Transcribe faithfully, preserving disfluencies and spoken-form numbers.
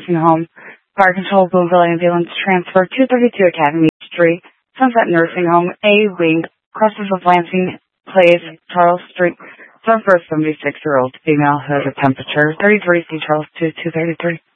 Nursing Home. Fire Control Boonville Ambulance Transfer two thirty-two Academy Street, Sunset Nursing Home, A Wing, crosses of Lansing Place, Charles Street. For a seventy-six-year-old female who has a temperature thirty-three C Charles two two thirty-three.